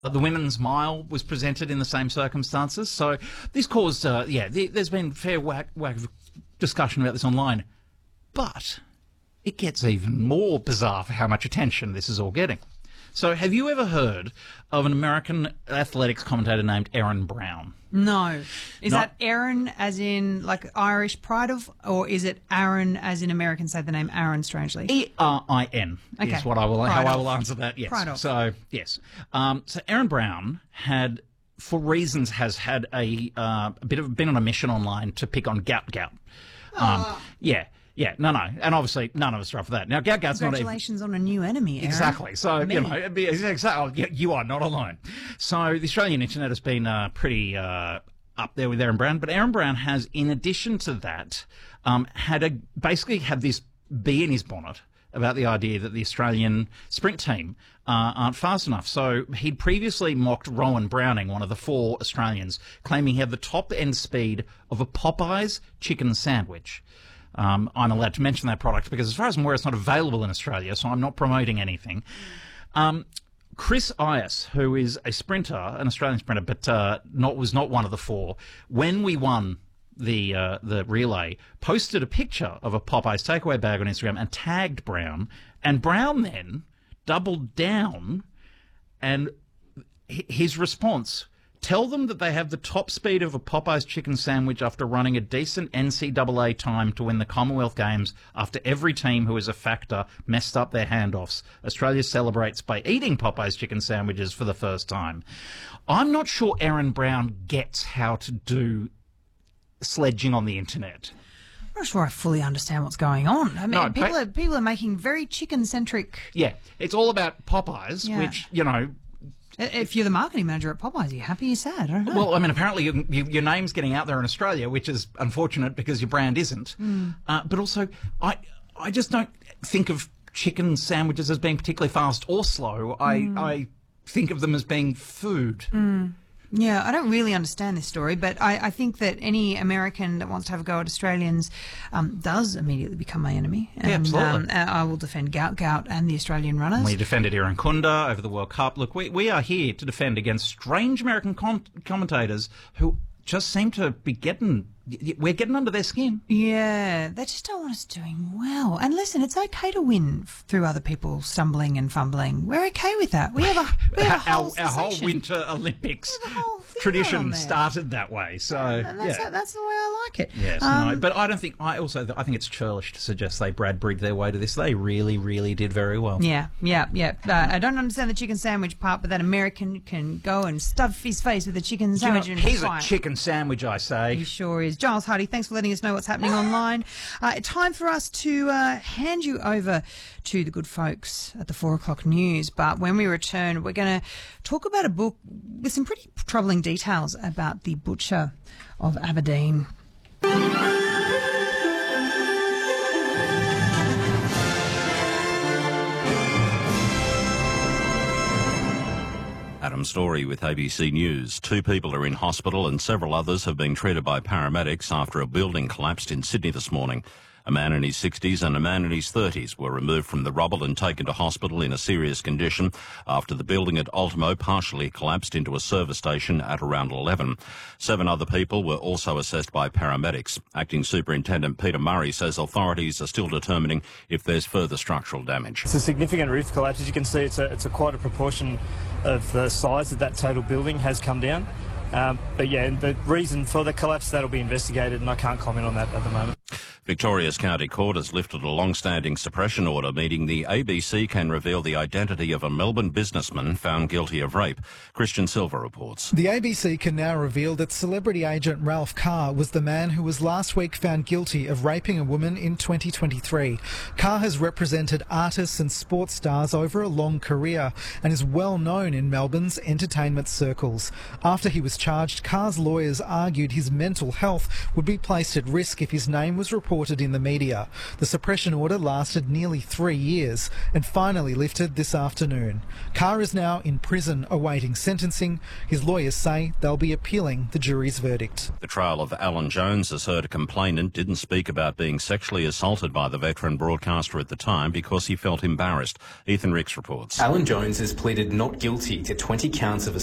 The Women's Mile was presented in the same circumstances. So this caused, there's been fair whack of discussion about this online. But it gets even more bizarre for how much attention this is all getting. So have you ever heard of an American athletics commentator named Aaron Brown? No. Is that Aaron as in like Irish pride of, or is it Aaron as in Americans say the name Aaron strangely? E-R-I-N is what I will, how I will answer that, yes. Pride of. So, yes. So Aaron Brown had, for reasons, has had been on a mission online to pick on Gout. Yeah, no, and obviously none of us are up for that. Now, Gout's not even... Congratulations on a new enemy, Aaron. Exactly. So, you are not alone. So, the Australian internet has been pretty up there with Aaron Brown, but Aaron Brown has, in addition to that, basically had this bee in his bonnet about the idea that the Australian sprint team aren't fast enough. So he'd previously mocked Rowan Browning, one of the 4 Australians, claiming he had the top end speed of a Popeyes chicken sandwich. I'm allowed to mention that product because, as far as I'm aware, it's not available in Australia, so I'm not promoting anything. Chris Ias, who is a sprinter, an Australian sprinter, but was not one of the 4, when we won the relay, posted a picture of a Popeyes takeaway bag on Instagram and tagged Brown, and Brown then doubled down, and his response: tell them that they have the top speed of a Popeyes chicken sandwich after running a decent NCAA time to win the Commonwealth Games after every team who is a factor messed up their handoffs. Australia celebrates by eating Popeyes chicken sandwiches for the first time. I'm not sure Aaron Brown gets how to do sledging on the internet. I'm not sure I fully understand what's going on. I mean, people are making very chicken-centric... Yeah, it's all about Popeyes, which, If you're the marketing manager at Popeyes, are you happy or you sad? I don't know. Well, I mean, apparently your name's getting out there in Australia, which is unfortunate because your brand isn't. But also, I just don't think of chicken sandwiches as being particularly fast or slow. I think of them as being food. Yeah, I don't really understand this story, but I think that any American that wants to have a go at Australians does immediately become my enemy. And, yeah, absolutely. I will defend Gout and the Australian runners. We defended Iran Kunda over the World Cup. Look, we are here to defend against strange American commentators who just seem to be we're getting under their skin. Yeah, they just don't want us doing well. And listen, it's okay to win through other people stumbling and fumbling. We're okay with that. We have our whole Winter Olympics tradition started that way. So that's the way I like it. Yes, no, but I don't think. I think it's churlish to suggest they Bradbury'd their way to this. They really, really did very well. Yeah. I don't understand the chicken sandwich part, but that American can go and stuff his face with a chicken sandwich. He's a chicken sandwich, I say. He sure is. Giles Hardy, thanks for letting us know what's happening online. Time for us to hand you over to the good folks at the 4 o'clock news. But when we return, we're going to talk about a book with some pretty troubling details about the butcher of Aberdeen. Adam Story with ABC News. 2 people are in hospital and several others have been treated by paramedics after a building collapsed in Sydney this morning. A man in his 60s and a man in his 30s were removed from the rubble and taken to hospital in a serious condition after the building at Ultimo partially collapsed into a service station at around 11. 7 other people were also assessed by paramedics. Acting Superintendent Peter Murray says authorities are still determining if there's further structural damage. It's a significant roof collapse. As you can see, it's a quite a proportion of the size of that total building has come down. But yeah, the reason for the collapse, that'll be investigated, and I can't comment on that at the moment. Victoria's County Court has lifted a long-standing suppression order, meaning the ABC can reveal the identity of a Melbourne businessman found guilty of rape. Christian Silva reports. The ABC can now reveal that celebrity agent Ralph Carr was the man who was last week found guilty of raping a woman in 2023. Carr has represented artists and sports stars over a long career and is well known in Melbourne's entertainment circles. After he was charged, Carr's lawyers argued his mental health would be placed at risk if his name was reported reported in the media. The suppression order lasted nearly 3 years and finally lifted this afternoon. Carr is now in prison awaiting sentencing. His lawyers say they'll be appealing the jury's verdict. The trial of Alan Jones has heard a complainant didn't speak about being sexually assaulted by the veteran broadcaster at the time because he felt embarrassed. Ethan Ricks reports. Alan Jones has pleaded not guilty to 20 counts of